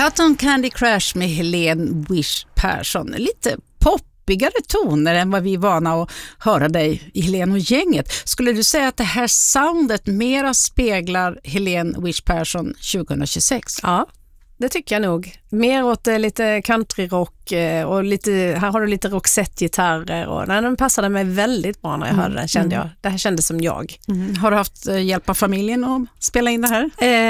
Cotton Candy Crash med Helene Wish Persson. Lite poppigare toner än vad vi är vana att höra dig i Helene och gänget. Skulle du säga att det här soundet mera speglar Helene Wish Persson 2026? Ja, det tycker jag nog. Mer åt lite countryrock och lite, här har du lite Roxette-gitarrer och den passade mig väldigt bra när jag hörde den, kände jag. Det här kändes som jag. Har du haft hjälp av familjen att spela in det här?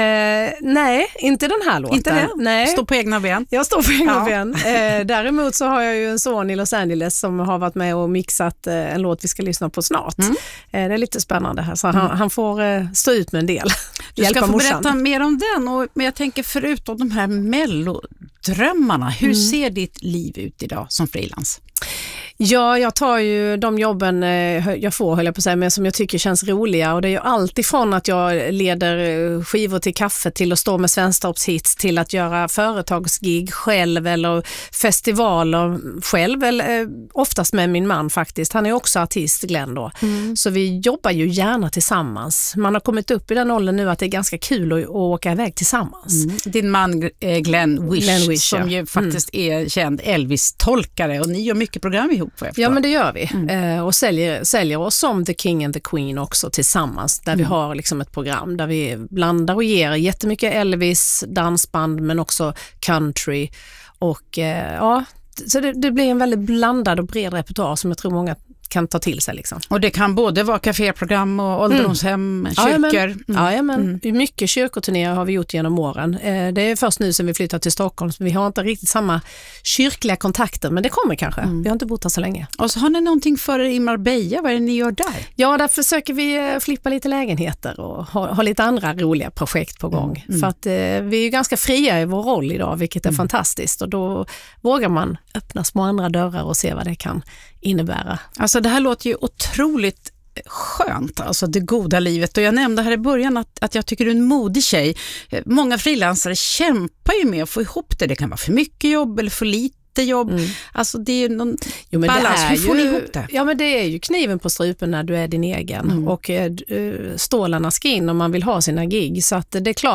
Nej, inte den här låten. Inte det? Nej. Stå på egna ben? Jag står på egna ben. Däremot så har jag ju en son i Los Angeles som har varit med och mixat en låt vi ska lyssna på snart. Det är lite spännande här, så han får stå ut med en del. Du ska få berätta mer om den, men jag tänker förutom de här mellodrömmarna, hur ser ditt liv ut idag som frilans? Ja, jag tar ju de jobben jag får, höll jag på att säga, men som jag tycker känns roliga, och det är ju allt ifrån att jag leder skivor till kaffe till att stå med Svensktoppshits till att göra företagsgig själv eller festivaler själv, eller oftast med min man faktiskt. Han är också artist, Glenn då. Så vi jobbar ju gärna tillsammans. Man har kommit upp i den åldern nu att det är ganska kul att åka iväg tillsammans. Din man Glenn Wish som ju faktiskt är känd Elvis-tolkare, och ni gör mycket program ihop. Ja, men det gör vi. Och säljer oss som The King and the Queen också tillsammans, där vi har liksom ett program där vi blandar och ger jättemycket Elvis, dansband men också country, och så det blir en väldigt blandad och bred repertoar som jag tror många kan ta till sig liksom. Och det kan både vara kaféprogram och ålderdomshem, kyrkor. Mycket kyrkoturnéer har vi gjort genom åren. Det är först nu som vi flyttar till Stockholm, så vi har inte riktigt samma kyrkliga kontakter, men det kommer kanske. Vi har inte bott här så länge. Och så har ni någonting för er i Marbella, vad är det ni gör där? Ja, där försöker vi flippa lite lägenheter och ha lite andra roliga projekt på gång. För att vi är ju ganska fria i vår roll idag, vilket är fantastiskt, och då vågar man öppna små andra dörrar och se vad det kan innebära. Alltså det här låter ju otroligt skönt, alltså det goda livet, och jag nämnde här i början att jag tycker du är en modig tjej. Många frilansare kämpar ju med att få ihop det. Det kan vara för mycket jobb eller för lite jobb. Alltså det är ju någon balans. Hur får ni ihop det? Ja, men det är ju kniven på strupen när du är din egen, och stålarna ska in om man vill ha sina gig, så att det är klart